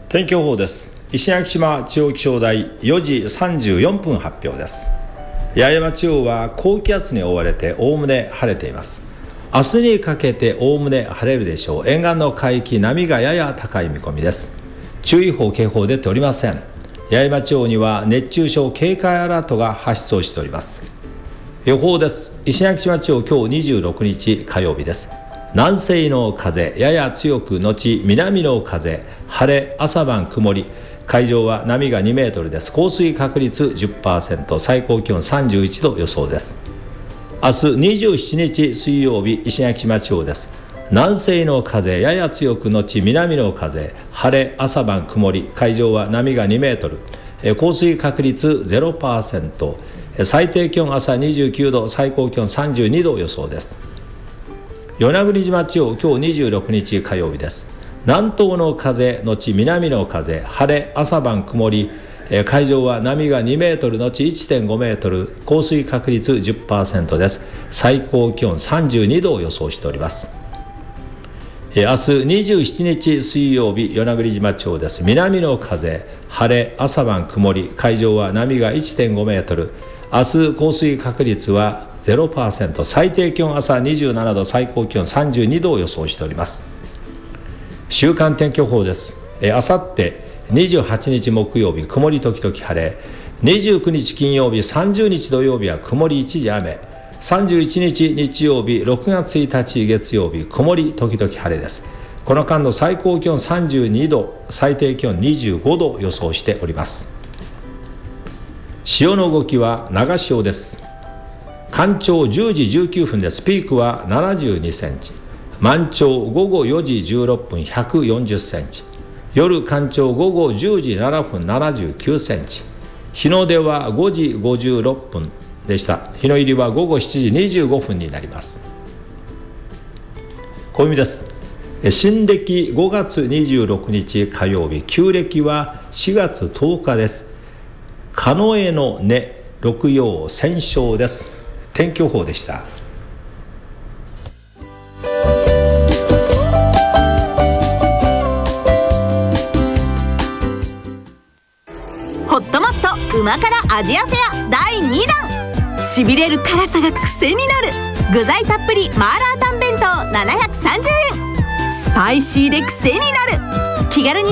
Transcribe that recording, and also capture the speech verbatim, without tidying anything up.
天気予報です。石垣島地方気象台よじさんじゅうよんぷん発表です。八重山地方は高気圧に覆われておおむね晴れています。明日にかけておおむね晴れるでしょう。沿岸の海域、波がやや高い見込みです。注意報警報出ておりません。八重山地方には熱中症警戒アラートが発出をしております。予報です。石垣島地方、今日にじゅうろくにち火曜日です。南西の風やや強く後南の風、晴れ、朝晩曇り、海上は波がにメートルです。降水確率 じゅっパーセント、 最高気温さんじゅういちど予想です。明日にじゅうしちにち水曜日、石垣島地方です。南西の風やや強く後南の風、晴れ、朝晩曇り、海上は波がにメートル、降水確率 ゼロパーセント、 最低気温朝にじゅうきゅうど、最高気温さんじゅうにど予想です。与那国島地方、今日にじゅうろくにち火曜日です。南東の風後南の風、晴れ、朝晩曇り、海上は波がにメートル後 いってんごメートル、降水確率 じゅっパーセント です。最高気温さんじゅうにどを予想しております。明日にじゅうしちにち水曜日、与那国島地方です。南の風、晴れ、朝晩曇り、海上は波が いってんごメートル、明日降水確率は ゼロパーセント、 最低気温朝にじゅうななど、最高気温さんじゅうにどを予想しております。週間天気予報です。あさってにじゅうはちにち木曜日、曇り時々晴れ、にじゅうくにち金曜日、さんじゅうにち土曜日は曇り一時雨、さんじゅういちにち日曜日、ろくがつついたち月曜日、曇り時々晴れです。この間の最高気温さんじゅうにど、最低気温にじゅうごど予想しております。潮の動きは長潮です。干潮じゅうじじゅうきゅうふんです。ピークはななじゅうにセンチ、満潮ごごよじじゅうろっぷんひゃくよんじゅっセンチ、夜干潮ごごじゅうじななふんななじゅうきゅうセンチ、日の出はごじごじゅうろっぷんでした。日の入りはごごしちじにじゅうごふんになります。暦です。新暦ごがつにじゅうろくにち火曜日、旧暦はしがつとおかです。庚子の根、六曜千象です。天気予報でした。 ホットモット旨辛アジアフェアだいにだん、しびれる辛さが癖になる具材たっぷりマーラータン弁当ななひゃくさんじゅうえん、スパイシーで癖になる気軽に